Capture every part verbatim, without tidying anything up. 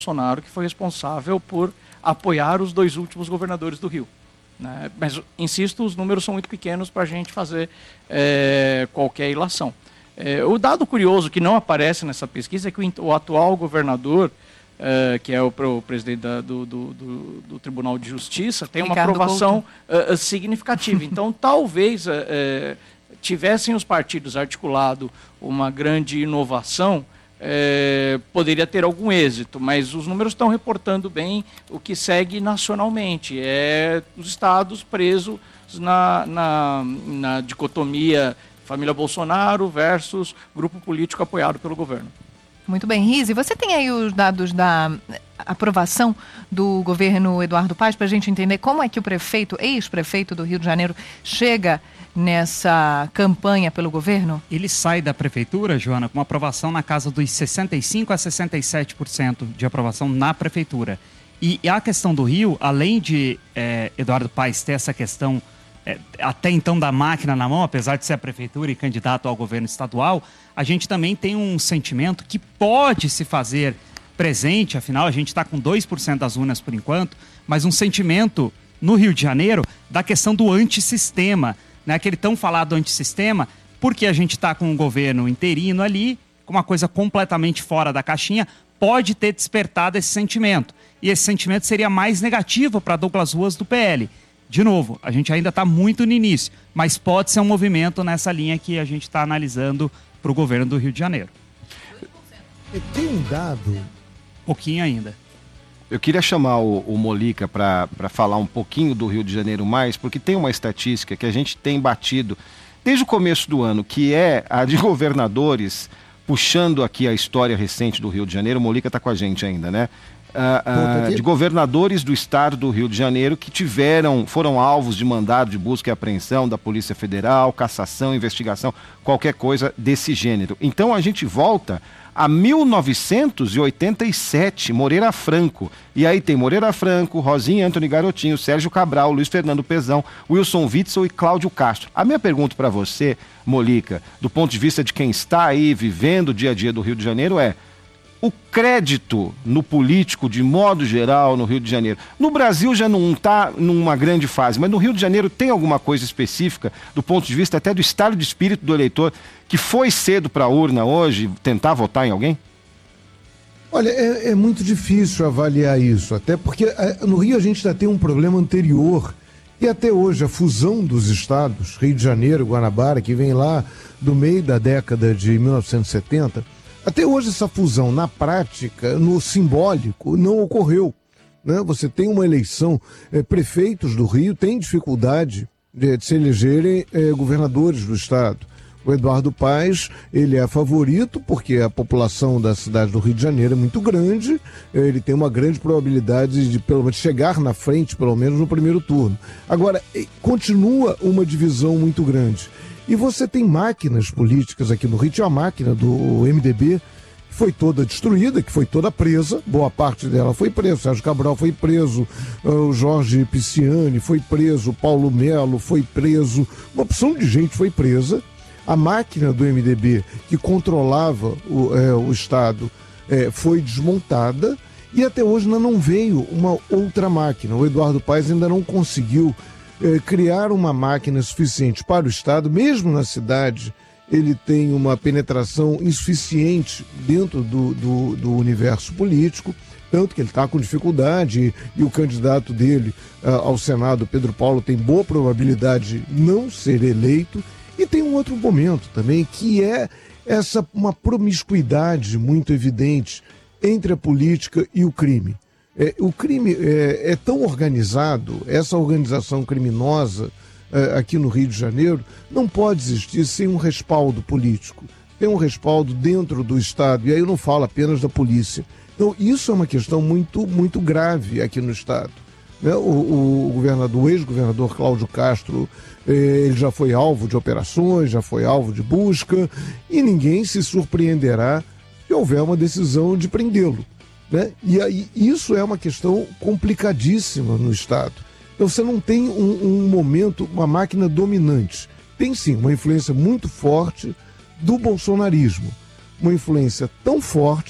Bolsonaro, que foi responsável por apoiar os dois últimos governadores do Rio. Né? Mas, insisto, os números são muito pequenos para a gente fazer é, qualquer ilação. É, o dado curioso que não aparece nessa pesquisa é que o, o atual governador, é, que é o, o presidente da, do, do, do, do Tribunal de Justiça, tem Ricardo uma aprovação é, significativa. Então, talvez é, tivessem os partidos articulado uma grande inovação, É, poderia ter algum êxito, mas os números estão reportando bem o que segue nacionalmente. É os estados presos na, na, na dicotomia família Bolsonaro versus grupo político apoiado pelo governo. Muito bem, Rizzi, você tem aí os dados da aprovação do governo Eduardo Paes para a gente entender como é que o prefeito, ex-prefeito do Rio de Janeiro, chega nessa campanha pelo governo? Ele sai da prefeitura, Joana, com uma aprovação na casa dos sessenta e cinco por cento a sessenta e sete por cento de aprovação na prefeitura. E, e a questão do Rio, além de é, Eduardo Paes ter essa questão é, até então da máquina na mão, apesar de ser a prefeitura e candidato ao governo estadual, a gente também tem um sentimento que pode se fazer presente, afinal a gente está com dois por cento das urnas por enquanto, mas um sentimento no Rio de Janeiro da questão do antissistema, né, aquele tão falado antissistema, porque a gente está com um governo interino ali, com uma coisa completamente fora da caixinha, pode ter despertado esse sentimento. E esse sentimento seria mais negativo para Douglas Ruas do P L. De novo, a gente ainda está muito no início, mas pode ser um movimento nessa linha que a gente está analisando para o governo do Rio de Janeiro. Tem um dado... Pouquinho ainda. Eu queria chamar o, o Molica para falar um pouquinho do Rio de Janeiro mais, porque tem uma estatística que a gente tem batido desde o começo do ano, que é a de governadores, puxando aqui a história recente do Rio de Janeiro. O Molica está com a gente ainda, né? Uh, uh, de governadores do estado do Rio de Janeiro que tiveram, foram alvos de mandado de busca e apreensão da Polícia Federal, cassação, investigação, qualquer coisa desse gênero. Então a gente volta a mil novecentos e oitenta e sete, Moreira Franco. E aí tem Moreira Franco, Rosinha Antony Garotinho, Sérgio Cabral, Luiz Fernando Pezão, Wilson Witzel e Cláudio Castro. A minha pergunta para você, Molica, do ponto de vista de quem está aí vivendo o dia a dia do Rio de Janeiro é: o crédito no político, de modo geral, no Rio de Janeiro. No Brasil já não está numa grande fase, mas no Rio de Janeiro tem alguma coisa específica, do ponto de vista até do estado de espírito do eleitor, que foi cedo para a urna hoje tentar votar em alguém? Olha, é, é muito difícil avaliar isso, até porque é, no Rio a gente ainda tem um problema anterior, e até hoje a fusão dos estados, Rio de Janeiro, Guanabara, que vem lá do meio da década de mil novecentos e setenta, até hoje essa fusão, na prática, no simbólico, não ocorreu. Né? Você tem uma eleição, é, prefeitos do Rio têm dificuldade de, de se elegerem é, governadores do estado. O Eduardo Paes, ele é favorito porque a população da cidade do Rio de Janeiro é muito grande, ele tem uma grande probabilidade de pelo menos chegar na frente, pelo menos no primeiro turno. Agora, continua uma divisão muito grande. E você tem máquinas políticas aqui no Rio, tinha a máquina do M D B, que foi toda destruída, que foi toda presa, boa parte dela foi presa, o Sérgio Cabral foi preso, o Jorge Pisciani foi preso, o Paulo Melo foi preso, uma opção de gente foi presa. A máquina do M D B, que controlava o, é, o Estado, é, foi desmontada e até hoje ainda não veio uma outra máquina. O Eduardo Paes ainda não conseguiu é, criar uma máquina suficiente para o Estado, mesmo na cidade ele tem uma penetração insuficiente dentro do, do, do universo político, tanto que ele está com dificuldade e, e o candidato dele uh, ao Senado, Pedro Paulo, tem boa probabilidade de não ser eleito. E tem um outro momento também, que é essa uma promiscuidade muito evidente entre a política e o crime. É, o crime é, é tão organizado, essa organização criminosa é, aqui no Rio de Janeiro não pode existir sem um respaldo político. Tem um respaldo dentro do Estado, e aí eu não falo apenas da polícia. Então isso é uma questão muito, muito grave aqui no Estado. Né? O, o governador, o ex-governador Cláudio Castro, ele já foi alvo de operações, já foi alvo de busca, e ninguém se surpreenderá se houver uma decisão de prendê-lo. Né? E aí, isso é uma questão complicadíssima no Estado. Então você não tem um, um momento, uma máquina dominante. Tem sim uma influência muito forte do bolsonarismo. Uma influência tão forte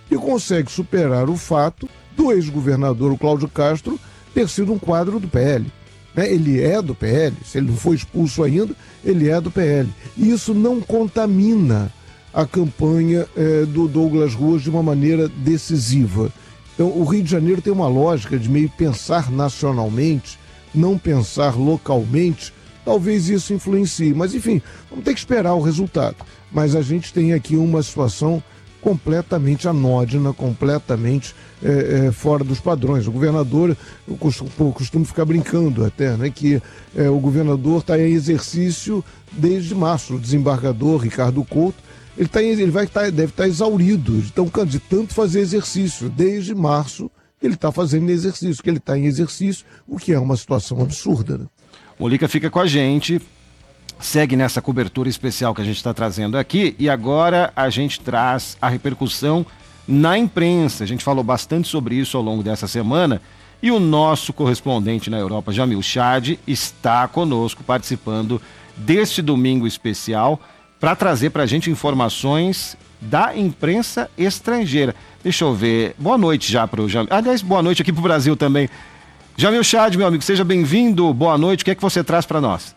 e consegue superar o fato do ex-governador, o Cláudio Castro, ter sido um quadro do P L. Né? Ele é do P L, se ele não foi expulso ainda, ele é do P L. E isso não contamina a campanha eh, do Douglas Ruas de uma maneira decisiva. Então, o Rio de Janeiro tem uma lógica de meio pensar nacionalmente, não pensar localmente. Talvez isso influencie, mas enfim, vamos ter que esperar o resultado. Mas a gente tem aqui uma situação completamente anódina, completamente é, é, fora dos padrões. O governador, eu costumo, costumo ficar brincando até, né, que é, o governador está em exercício desde março. O desembargador Ricardo Couto, ele, tá em, ele vai tá, deve estar tá exaurido de, tão, de tanto fazer exercício. Desde março ele está fazendo exercício, que ele está em exercício, o que é uma situação absurda. Né? Molica fica com a gente, segue nessa cobertura especial que a gente está trazendo aqui, e agora a gente traz a repercussão na imprensa. A gente falou bastante sobre isso ao longo dessa semana, e o nosso correspondente na Europa, Jamil Chad, está conosco participando deste domingo especial para trazer para a gente informações da imprensa estrangeira. Deixa eu ver. Boa noite já para o Jamil. Aliás, boa noite aqui para o Brasil também. Jamil Chad, meu amigo, seja bem-vindo. Boa noite. O que é que você traz para nós?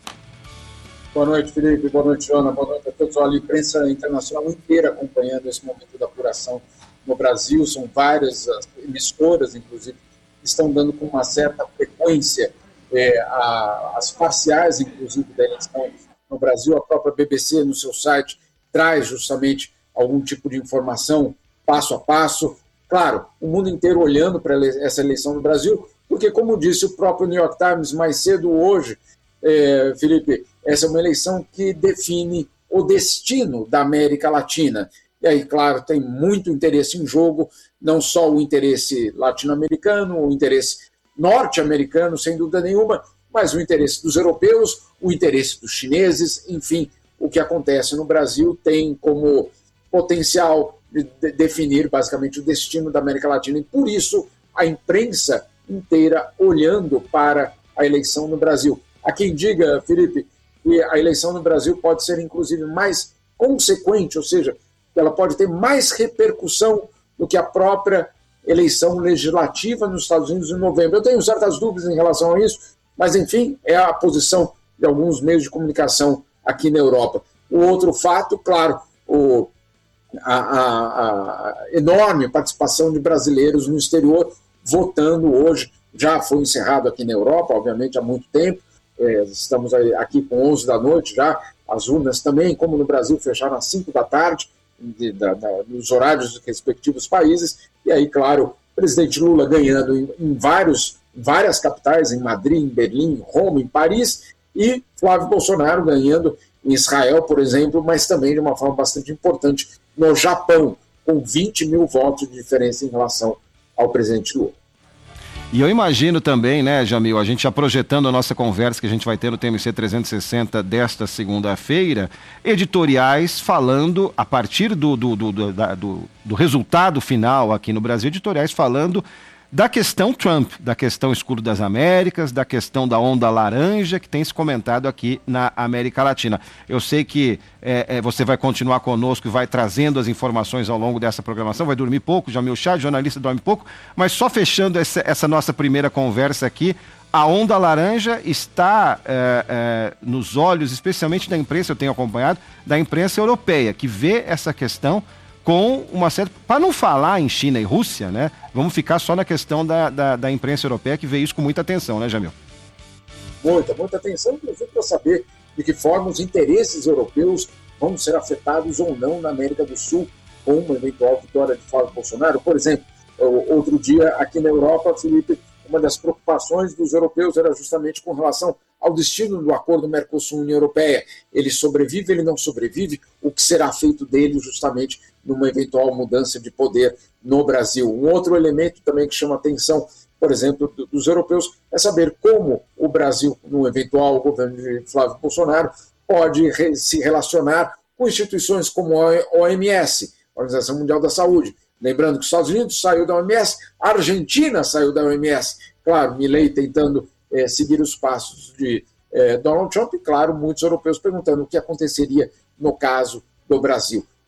Boa noite, Felipe. Boa noite, Joana. Boa noite a todos. Olha, a imprensa internacional inteira acompanhando esse momento da apuração no Brasil. São várias as emissoras, inclusive, que estão dando com uma certa frequência é, a, as parciais, inclusive, da eleição no Brasil. A própria B B C, no seu site, traz justamente algum tipo de informação passo a passo. Claro, o mundo inteiro olhando para essa eleição no Brasil, porque, como disse o próprio New York Times mais cedo hoje, é, Felipe, essa é uma eleição que define o destino da América Latina. E aí, claro, tem muito interesse em jogo, não só o interesse latino-americano, o interesse norte-americano, sem dúvida nenhuma, mas o interesse dos europeus, o interesse dos chineses, enfim, o que acontece no Brasil tem como potencial de definir basicamente o destino da América Latina. E por isso a imprensa inteira olhando para a eleição no Brasil. Há quem diga, Felipe, que a eleição no Brasil pode ser inclusive mais consequente, ou seja, que ela pode ter mais repercussão do que a própria eleição legislativa nos Estados Unidos em novembro. Eu tenho certas dúvidas em relação a isso, mas enfim, é a posição de alguns meios de comunicação aqui na Europa. O outro fato, claro, o A, a, a enorme participação de brasileiros no exterior votando hoje. Já foi encerrado aqui na Europa, obviamente, há muito tempo. É, estamos aqui com onze da noite já. As urnas também, como no Brasil, fecharam às cinco da tarde, de, da, da, nos horários dos respectivos países. E aí, claro, o presidente Lula ganhando em, em vários, várias capitais, em Madrid, em Berlim, em Roma, em Paris, e Flávio Bolsonaro ganhando em Israel, por exemplo, mas também de uma forma bastante importante no Japão, com vinte mil votos de diferença em relação ao presidente Lula. E eu imagino também, né, Jamil, a gente já projetando a nossa conversa que a gente vai ter no T M C trezentos e sessenta desta segunda-feira, editoriais falando, a partir do, do, do, do, do, do resultado final aqui no Brasil, editoriais falando da questão Trump, da questão escudo das Américas, da questão da onda laranja que tem se comentado aqui na América Latina. Eu sei que é, é, você vai continuar conosco e vai trazendo as informações ao longo dessa programação, vai dormir pouco, Jamil Chad, jornalista, dorme pouco, mas só fechando essa, essa nossa primeira conversa aqui, a onda laranja está é, é, nos olhos, especialmente da imprensa, eu tenho acompanhado, da imprensa europeia, que vê essa questão com uma certa... Para não falar em China e Rússia, né? Vamos ficar só na questão da, da, da imprensa europeia, que vê isso com muita atenção, né, Jamil? Muita, muita atenção, inclusive para saber de que forma os interesses europeus vão ser afetados ou não na América do Sul com uma eventual vitória de Flávio Bolsonaro. Por exemplo, outro dia aqui na Europa, Felipe, uma das preocupações dos europeus era justamente com relação ao destino do acordo Mercosul-União Europeia. Ele sobrevive, ele não sobrevive, o que será feito dele justamente numa eventual mudança de poder no Brasil. Um outro elemento também que chama atenção, por exemplo, dos europeus, é saber como o Brasil, no eventual governo de Flávio Bolsonaro, pode re- se relacionar com instituições como a O M S, Organização Mundial da Saúde. Lembrando que os Estados Unidos saiu da O M S, a Argentina saiu da O M S. Claro, Milei tentando eh, seguir os passos de eh, Donald Trump e, claro, muitos europeus perguntando o que aconteceria no caso do Brasil.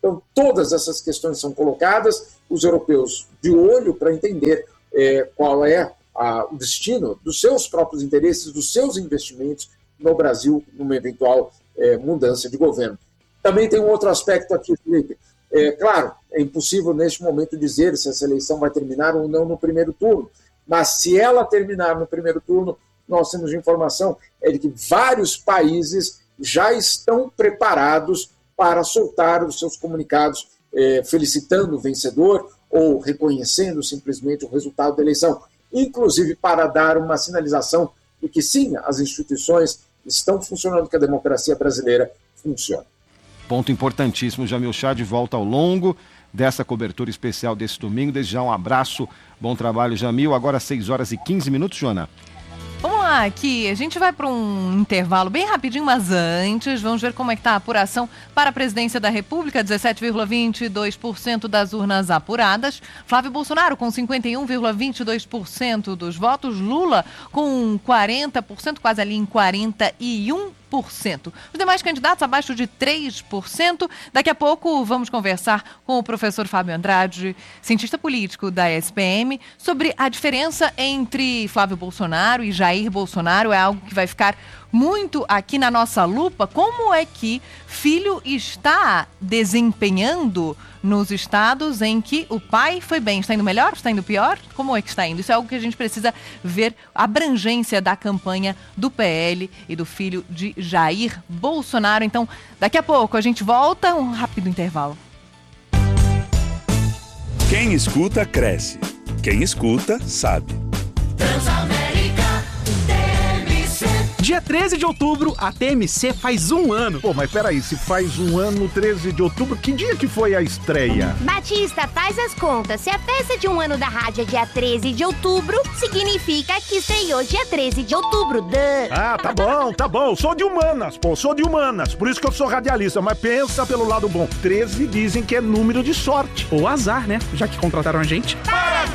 Então, todas essas questões são colocadas, os europeus de olho para entender é, qual é a, o destino dos seus próprios interesses, dos seus investimentos no Brasil, numa eventual é, mudança de governo. Também tem um outro aspecto aqui, Felipe. É, claro, é impossível neste momento dizer se essa eleição vai terminar ou não no primeiro turno, mas se ela terminar no primeiro turno, nós temos informação é de que vários países já estão preparados para soltar os seus comunicados eh, felicitando o vencedor ou reconhecendo simplesmente o resultado da eleição, inclusive para dar uma sinalização de que sim, as instituições estão funcionando, que a democracia brasileira funciona. Ponto importantíssimo, Jamil Chad, volta ao longo dessa cobertura especial desse domingo. Desde já um abraço, bom trabalho, Jamil. Agora seis horas e quinze minutos, Joana. Vamos lá, aqui, a gente vai para um intervalo bem rapidinho, mas antes, vamos ver como é que está a apuração para a presidência da República, dezessete vírgula vinte e dois por cento das urnas apuradas, Flávio Bolsonaro com cinquenta e um vírgula vinte e dois por cento dos votos, Lula com quarenta por cento, quase ali em quarenta e um por cento. Os demais candidatos abaixo de três por cento. Daqui a pouco vamos conversar com o professor Fábio Andrade, cientista político da S P M, sobre a diferença entre Flávio Bolsonaro e Jair Bolsonaro. É algo que vai ficar muito aqui na nossa lupa. Como é que filho está desempenhando nos estados em que o pai foi bem? Está indo melhor? Está indo pior? Como é que está indo? Isso é algo que a gente precisa ver, a abrangência da campanha do P L e do filho de Jair Bolsonaro. Então, daqui a pouco a gente volta, um rápido intervalo. Quem escuta, cresce. Quem escuta, sabe. Dia treze de outubro, a T M C faz um ano. Pô, mas peraí, se faz um ano, treze de outubro, que dia que foi a estreia? Batista, faz as contas. Se a festa de um ano da rádio é dia treze de outubro, significa que estreou dia treze de outubro. Duh. Ah, tá bom, tá bom. Sou de humanas, pô, sou de humanas. Por isso que eu sou radialista, mas pensa pelo lado bom. treze dizem que é número de sorte. Ou azar, né? Já que contrataram a gente. Parabéns!